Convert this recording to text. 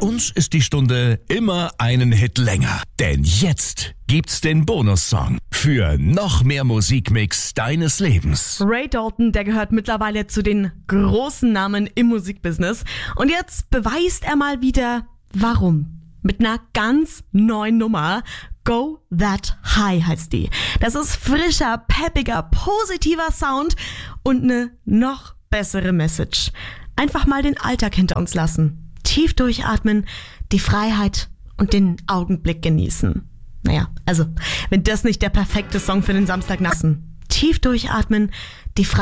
uns ist die Stunde immer einen Hit länger. Denn jetzt gibt's den Bonussong für noch mehr Musikmix deines Lebens. Ray Dalton, der gehört mittlerweile zu den großen Namen im Musikbusiness. Und jetzt beweist er mal wieder, warum. Mit einer ganz neuen Nummer. Go That High heißt die. Das ist frischer, peppiger, positiver Sound und eine noch bessere Message. Einfach mal den Alltag hinter uns lassen. Tief durchatmen, die Freiheit und den Augenblick genießen. Naja, also, wenn das nicht der perfekte Song für den Samstag nassen. Tief durchatmen,